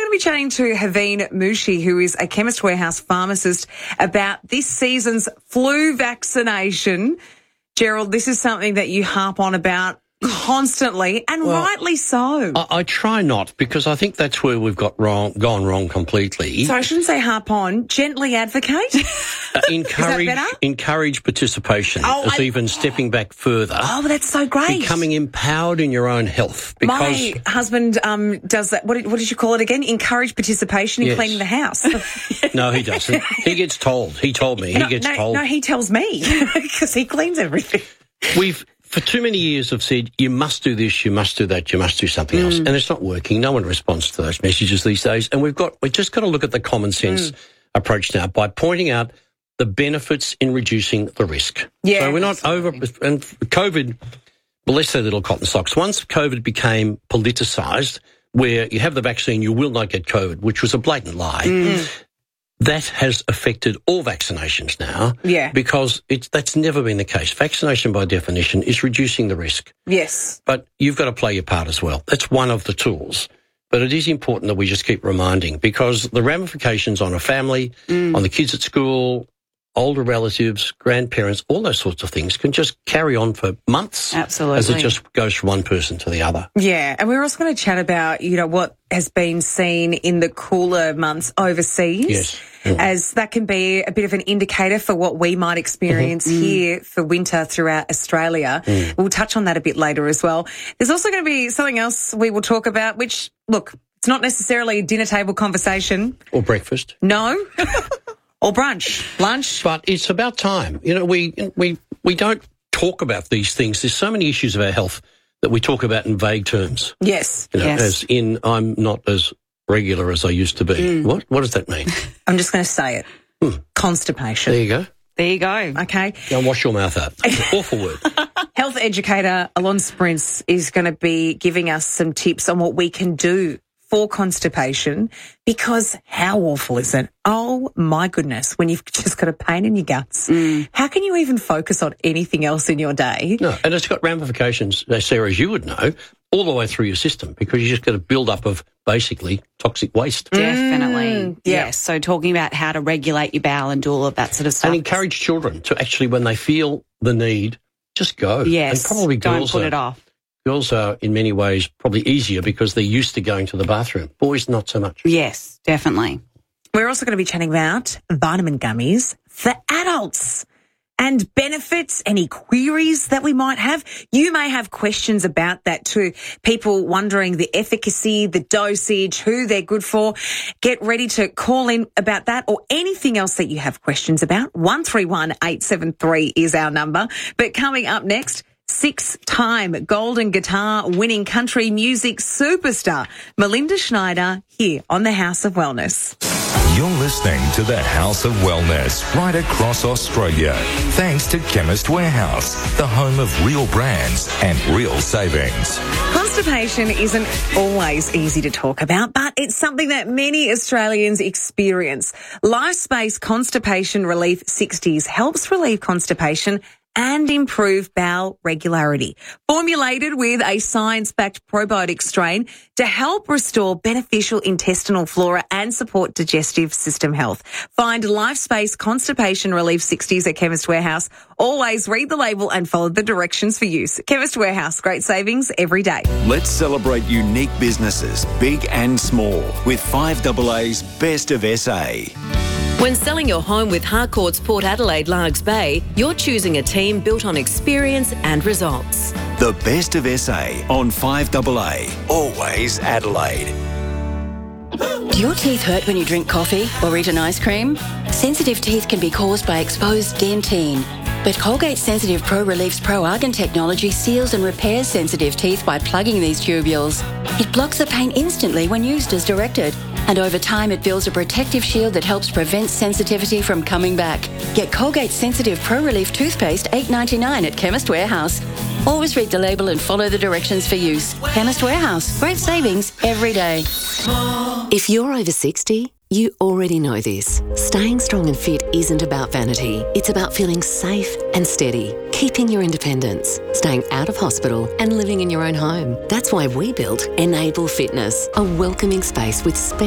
going to be chatting to Haveen Mushi, who is a Chemist Warehouse pharmacist, about this season's flu vaccination. Gerald, this is something that you harp on about constantly, and rightly so. I try not, because I think that's where we've gone wrong completely. So I shouldn't say harp on, gently advocate. Encourage participation, even stepping back further. Oh, that's so great. Becoming empowered in your own health. Because my husband does that. What did you call it again? Encourage participation in cleaning the house. No, he doesn't. He gets told. He told me. He gets told. No, he tells me because he cleans everything. For too many years, I've said, you must do this, you must do that, you must do something else. And it's not working. No one responds to those messages these days. And we've just got to look at the common sense approach now by pointing out the benefits in reducing the risk. Yeah, so we're not and COVID, bless their little cotton socks. Once COVID became politicised, where you have the vaccine, you will not get COVID, which was a blatant lie. That has affected all vaccinations now. Yeah. Because that's never been the case. Vaccination, by definition, is reducing the risk. Yes. But you've got to play your part as well. That's one of the tools. But it is important that we just keep reminding, because the ramifications on a family, on the kids at school, older relatives, grandparents, all those sorts of things can just carry on for months. Absolutely. As it just goes from one person to the other. Yeah, and we're also going to chat about, what has been seen in the cooler months overseas. Yes. As that can be a bit of an indicator for what we might experience here for winter throughout Australia. We'll touch on that a bit later as well. There's also going to be something else we will talk about, which, look, it's not necessarily a dinner table conversation. Or breakfast. No. Or brunch, lunch. But it's about time. We don't talk about these things. There's so many issues of our health that we talk about in vague terms. Yes. As in, I'm not as regular as I used to be. What does that mean? I'm just going to say it. Constipation. There you go. There you go. Okay. Now wash your mouth out. It's an awful word. Health educator Alon Sprints is going to be giving us some tips on what we can do for constipation, because how awful is it? Oh, my goodness, when you've just got a pain in your guts. How can you even focus on anything else in your day? No, and it's got ramifications, Sarah, as you would know, all the way through your system, because you just got a build-up of basically toxic waste. Definitely. Yes. So talking about how to regulate your bowel and do all of that sort of stuff. And encourage children to actually, when they feel the need, just go. Yes. And probably don't put it off. Girls are, in many ways, probably easier because they're used to going to the bathroom. Boys, not so much. Yes, definitely. We're also going to be chatting about vitamin gummies for adults and benefits, any queries that we might have. You may have questions about that too. People wondering the efficacy, the dosage, who they're good for. Get ready to call in about that or anything else that you have questions about. 131 873 is our number. But coming up next, 6-time Golden Guitar winning country music superstar Melinda Schneider here on the House of Wellness. You're listening to the House of Wellness right across Australia. Thanks to Chemist Warehouse, the home of real brands and real savings. Constipation isn't always easy to talk about, but it's something that many Australians experience. LifeSpace Constipation Relief 60s helps relieve constipation and improve bowel regularity. Formulated with a science-backed probiotic strain to help restore beneficial intestinal flora and support digestive system health. Find LifeSpace Constipation Relief 60s at Chemist Warehouse. Always read the label and follow the directions for use. Chemist Warehouse, great savings every day. Let's celebrate unique businesses, big and small, with 5AA's Best of SA. When selling your home with Harcourt's Port Adelaide Largs Bay, you're choosing a team built on experience and results. The Best of SA on 5AA, always Adelaide. Do your teeth hurt when you drink coffee or eat an ice cream? Sensitive teeth can be caused by exposed dentine. But Colgate Sensitive Pro Relief's Pro Argan technology seals and repairs sensitive teeth by plugging these tubules. It blocks the pain instantly when used as directed. And over time, it builds a protective shield that helps prevent sensitivity from coming back. Get Colgate Sensitive Pro Relief toothpaste $8.99 at Chemist Warehouse. Always read the label and follow the directions for use. Chemist Warehouse. Great savings every day. If you're over 60, you already know this. Staying strong and fit isn't about vanity. It's about feeling safe and steady, keeping your independence, staying out of hospital and living in your own home. That's why we built Enable Fitness, a welcoming space with